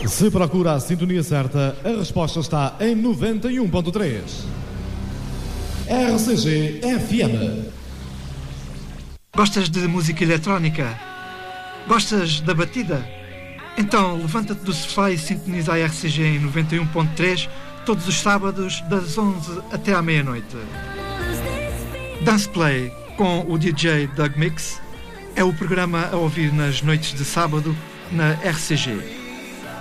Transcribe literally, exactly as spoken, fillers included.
Se procura a sintonia certa, a resposta está em noventa e um ponto três. R C G F M. Gostas de música eletrónica? Gostas da batida? Então levanta-te do sofá e sintoniza a R C G em noventa e um ponto três todos os sábados das onze até à meia-noite. Dance Play com o D J Doug Mix é o programa a ouvir nas noites de sábado na R C G.